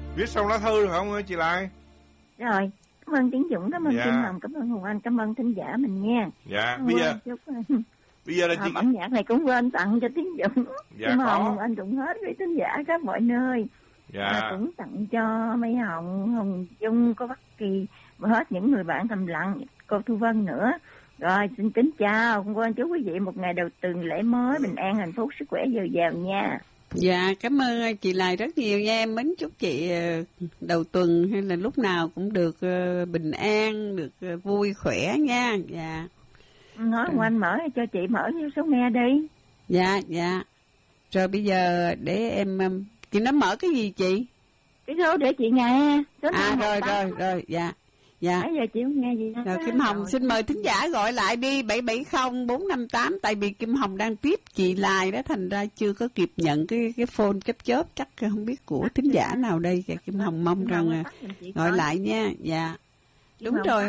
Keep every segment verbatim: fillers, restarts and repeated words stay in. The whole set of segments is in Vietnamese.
Viết xong lá thư rồi không chị Lai? Rồi, cảm ơn Tiến Dũng, cảm ơn Dạ. Kim Hồng, cảm ơn Hùng Anh, cảm ơn thính giả mình nha. Dạ, Cảm bây ơn giờ chúc... bây giờ là à, chị bản nhạc này cũng quên tặng cho Tiến Dũng. Dạ, Kim có. Hồng, Hùng Anh cũng hết với thính giả khắp mọi nơi. Dạ. À, cũng tặng cho Mấy Hồng, Hồng Dung, cô Bắc Kỳ, và hết những người bạn thầm lặng, cô Thu Vân nữa. Rồi, xin kính chào, con quên chúc quý vị một ngày đầu tuần lễ mới bình an, hạnh phúc, sức khỏe dồi dào nha. Dạ, cảm ơn chị Lai rất nhiều nha. Em mến chúc chị đầu tuần hay là lúc nào cũng được bình an, được vui khỏe nha. Dạ. Nói ừ. Anh mở cho chị mở số nghe đi. Dạ, dạ. Rồi bây giờ để em... Chị nói mở cái gì chị? Cái số để chị nghe. Số à rồi, rồi, rồi, dạ. Dạ. Nãy giờ chị không nghe gì hết. Rồi Kim Hồng rồi. Xin mời thính giả gọi lại đi bảy bảy không bốn năm tám, tại vì Kim Hồng đang tiếp chị Lai đó, thành ra chưa có kịp nhận cái cái phone chớp chớp, chắc không biết của thính giả nào đây. Kim Hồng mong rằng gọi lại nha. Dạ. Đúng rồi.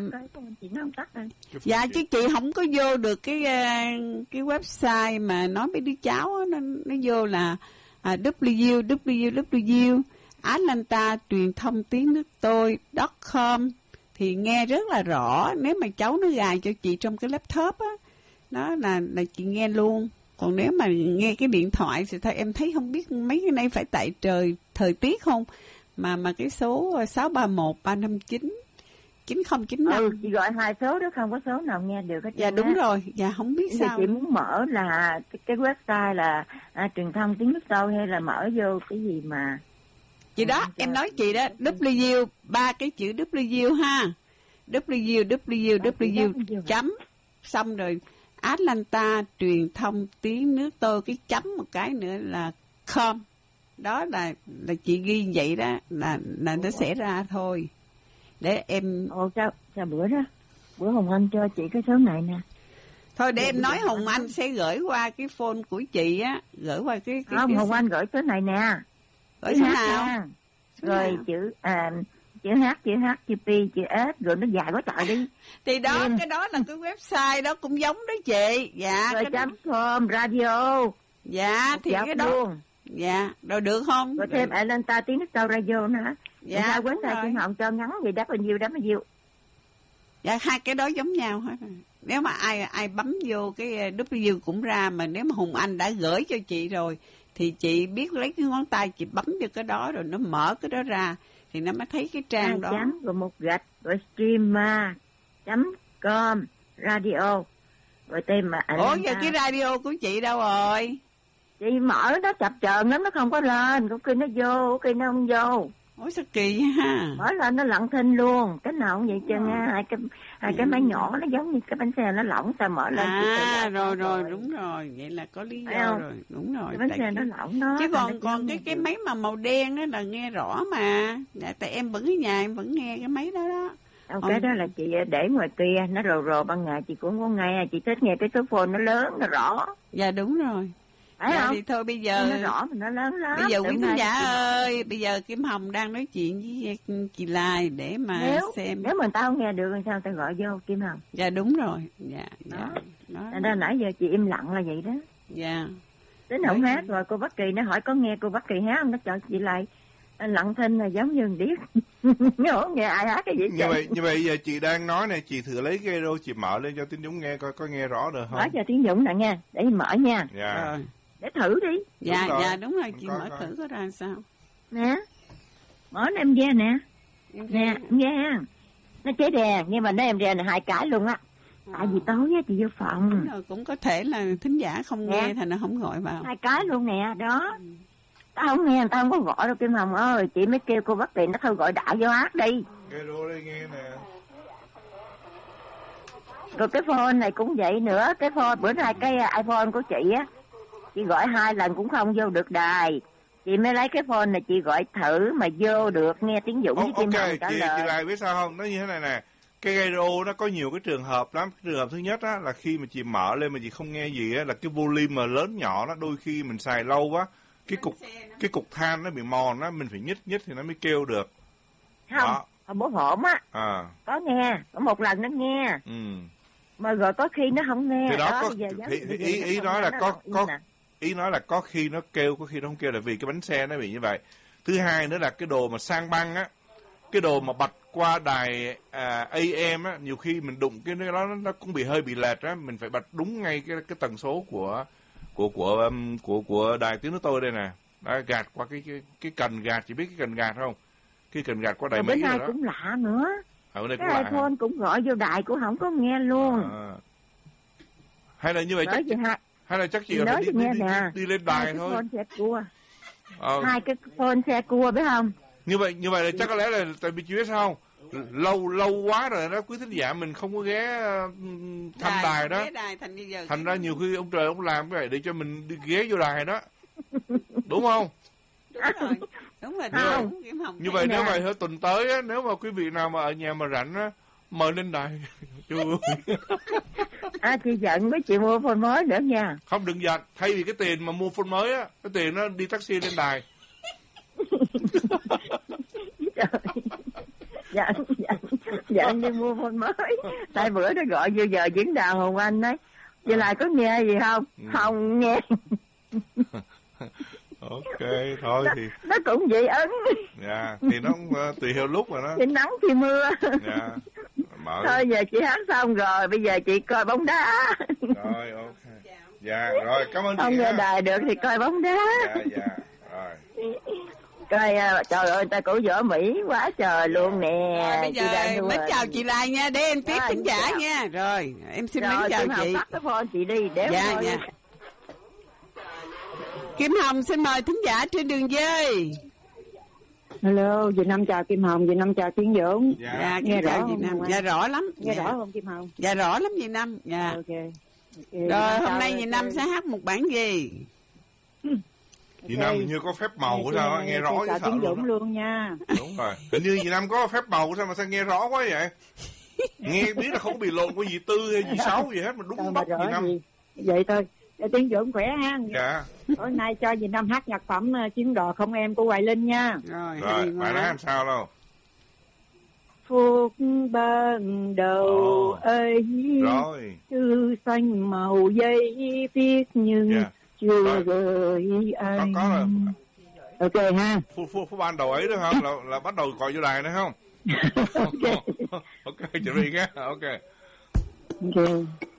Dạ chứ chị không có vô được cái cái website mà nói mấy đứa cháu đó, nó nó vô là à, w w w Atlanta truyền thông tiếng nước tôi .com thì nghe rất là rõ. Nếu mà cháu nó gài cho chị trong cái laptop á, đó là là chị nghe luôn. Còn nếu mà nghe cái điện thoại thì thôi em thấy không biết mấy cái này phải tại trời thời tiết không, mà mà cái số sáu ba một ba năm chín chín không chín năm. Ừ, chị gọi hai số đó, không có số nào nghe được hết. Dạ đúng á. Rồi, dạ không biết sao. Chị muốn mở là cái, cái website là à, truyền thông tiếng nước tôi, hay là mở vô cái gì mà chị đó, à, em nói chị đó, W ba cái chữ W ha. W W W chấm xong rồi Atlanta truyền thông tiếng nước tôi, cái chấm một cái nữa là com. Đó là là chị ghi vậy đó, là là nó sẽ ra thôi. Để em Ồ sao sao bữa đó bữa Hồng Anh cho chị cái số này nè. Thôi để em nói Hồng Anh sẽ gửi qua cái phone của chị á, gửi qua cái cái không cái... Hồng Anh gửi số này nè. Gửi số nào? Nha. Rồi nào? chữ à, chữ H, chữ H, chữ P, chữ S, rồi nó dài quá trời đi. Thì đó, yeah. Cái đó là cái website đó cũng giống đó chị. Dạ. Rồi chấm com radio. Dạ, thì cái đó luôn. Dạ, rồi được không? Rồi thêm Atlanta tiếng nước tôi radio nữa. Dạ, sao quên tay Kim Hồng cho ngắn gì đáp bao nhiêu đáp bao nhiêu. Dạ, hai cái đó giống nhau hết. Nếu mà ai ai bấm vô cái W cũng ra, mà nếu mà Hùng Anh đã gửi cho chị rồi thì chị biết lấy cái ngón tay chị bấm vô cái đó rồi nó mở cái đó ra thì nó mới thấy cái trang à, đó. Chấm rồi một gạch rồi streamer chấm com radio rồi tên mà. Ủa giờ cái radio của chị đâu rồi? Chị mở nó chập chờn lắm, nó không có lên, có khi nó vô, có khi nó không vô. Ôi sao kỳ ha. Mở lên nó lặng thinh luôn, cái nào cũng vậy chứ nha, hai cái hai cái máy nhỏ nó giống như cái bánh xe nó lỏng, sao mở lên. À rồi rồi, đúng rồi, vậy là có lý do rồi, đúng rồi. Cái bánh xe nó lỏng đó. Chứ còn còn cái cái máy mà màu đen đó là nghe rõ mà. Dạ, tại em vẫn ở nhà em vẫn nghe cái máy đó đó. Cái ừ. đó là chị để ngoài kia, nó rồ rồ ban ngày chị cũng có nghe, chị thích nghe cái số phone nó lớn, nó rõ. Dạ đúng rồi. Phải dạ, không? Thì thôi bây giờ nó rõ mà nó lớn lắm. Bây giờ quý khán giả ơi, bây giờ Kim Hồng đang nói chuyện với chị Lai để mà nếu, xem. Nếu mà tao không nghe được thì sao tao gọi vô Kim Hồng? Dạ đúng rồi. Dạ. Đó. Dạ. Thành ra nãy giờ chị im lặng là vậy đó. Dạ. Tính không hát rồi cô Bắc Kỳ nó hỏi có nghe cô Bắc Kỳ hát không, nó chọn chị Lai lặng thinh là giống như điếc. Nhớ nghe ai hát cái gì như vậy như vậy giờ chị đang nói này, chị thử lấy cái radio chị mở lên cho Tiến Dũng nghe coi có nghe rõ được không? Mở cho Tiến Dũng nè nghe, để mở nha. Dạ. Rồi. Để thử đi. Dạ đúng dạ đúng rồi, chị có, mở có. Thử có ra sao. Nè. Mở nó em nghe nè. Em nè, em nghe. Nó chế đè, nhưng mà nó em đè là hai cái luôn á. À. Tại vì tối á chị vô phòng. Rồi, cũng có thể là thính giả không nè. Nghe thành nó không gọi vào. Hai cái luôn nè, đó. Ừ. Tao không nghe, tao không có gọi đâu Kim Hồng ơi, chị mới kêu cô Bắc Kỳ nó thôi gọi đại vô hát đi. Nghe đô đây nghe nè. Rồi cái phone này cũng vậy nữa, cái phone bữa nay cái iPhone của chị á, chị gọi hai lần cũng không vô được đài. Chị mới lấy cái phone này chị gọi thử mà vô được, nghe tiếng Dũng với Kim Hồng trả chị, lời. chị lại biết sao không? Nó như thế này nè. Cái radio nó có nhiều cái trường hợp lắm. Trường hợp thứ nhất á là khi mà chị mở lên mà chị không nghe gì á, là cái volume mà lớn nhỏ đó, đôi khi mình xài lâu quá, cái cục cái cục than nó bị mòn á, mình phải nhích nhích thì nó mới kêu được. Không, đó. Hồi bố hổm á, à. có nghe, có một lần nó nghe. Ừ. Mà rồi có khi nó không nghe. Thì đó, đó có, giờ thì, thì ý ý nói là có có ý nói là có khi nó kêu, có khi nó không kêu, là vì cái bánh xe nó bị như vậy. Thứ hai nữa là cái đồ mà sang băng á, cái đồ mà bật qua đài à, a em á, nhiều khi mình đụng cái đó nó cũng bị hơi bị lệch á, mình phải bật đúng ngay cái cái tần số của của của um, của của đài tiếng nước tôi đây nè. Đó, gạt qua cái cái cái cần gạt, chỉ biết cái cần gạt không? Cái cần gạt qua đài Mỹ rồi đó. Bên này cũng lạ nữa. À, bên cái iPhone hả? Cũng gọi vô đài cũng không có nghe luôn. À. Hay là như vậy chắc hai, hay là chắc chị phải đi, đi, đi, đi, đi lên đài hai thôi. Phone xe cua. Ờ. Hai cái phone xe cua biết không? Như vậy như vậy là chắc có lẽ là tại vì chị biết sao không? Lâu lâu quá rồi đó, quý thính giả mình không có ghé thăm đài, đài đó. Đài, thành giờ thành ra nhiều khi ông trời ông làm cái này để cho mình đi ghé vô đài đó. Đúng không? Đúng rồi. Đúng rồi. Không. Không. Như vậy nếu mà tuần tới á, nếu mà quý vị nào mà ở nhà mà rảnh á, mời lên đài. À, chị giận với chị mua phone mới nữa nha. Không, đừng giận. Thay vì cái tiền mà mua phone mới á, cái tiền nó đi taxi lên đài. Giận, giận, giận đi mua phone mới. Tại bữa nó gọi vô giờ diễn đàn Hồng Anh đấy. Chị à. Lại có nghe gì không? Ừ. Không nghe. Ok, thôi nó, thì... Nó cũng dị ứng. Dạ, thì nó uh, tùy theo lúc rồi đó. Thì nắng thì mưa. Dạ. Mở. Thôi giờ chị hát xong rồi, bây giờ chị coi bóng đá. Rồi, ok. Dạ, rồi, cảm ơn chị. Không nghe đài được thì coi bóng đá. Dạ, dạ, rồi. Coi, trời ơi, ta cổ võ Mỹ quá trời dạ. Luôn nè. Rồi, bây giờ mến chào chị Lai nha, để em tiếp thính giả chào. Nha. Rồi, em xin mến chào chị. Rồi, tắt phone chị đi. Để dạ, dạ. Kim Hồng xin mời thính giả trên đường dây. Hello, Việt Nam chào Kim Hồng, Việt Nam chào Tiến Dũng. Dạ, dạ nghe rõ Việt Nam. Dạ rõ lắm. Nghe dạ. rõ không Kim Hồng? Dạ rõ lắm Việt Nam. Dạ. Ok. Okay. Rồi hôm nay Việt Nam sẽ hát một bản gì? Việt Nam hình như có phép màu của sao nghe rõ chứ sợ Tiến Dũng luôn nha. Đúng rồi. Hình như Việt Nam có phép màu của sao mà sao nghe rõ quá vậy? Nghe biết là không bị lộn của dì Tư hay dì Sáu gì hết mà đúng bóc Việt Nam. Vậy thôi. Để Tiến Dũng khỏe ha. Dạ. Tối nay cho Việt Nam hát nhạc phẩm Chuyến đò không em của Hoài Linh nha. Rồi, rồi bạn nói làm sao đâu? Phút ban đầu oh. ơi rồi thư xanh màu dây viết nhưng yeah. chưa gửi anh. Có, có rồi. Ok ha. Phút phút phút ban đầu ấy đúng không? là là bắt đầu gọi vô đài nữa không? Ok. Ok, chuẩn bị nhé. Ok. Ok.